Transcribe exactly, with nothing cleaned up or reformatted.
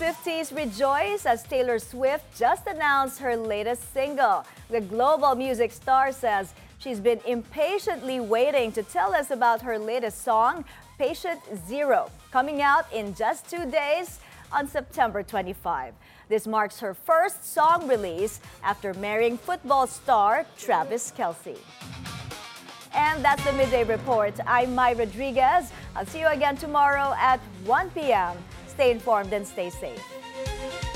Swifties rejoice as Taylor Swift just announced her latest single. The global music star says she's been impatiently waiting to tell us about her latest song, Patient Zero, coming out in just two days on September twenty-fifth. This marks her first song release after marrying football star Travis Kelce. And that's the Midday Report. I'm Mai Rodriguez. I'll see you again tomorrow at one p m Stay informed and stay safe.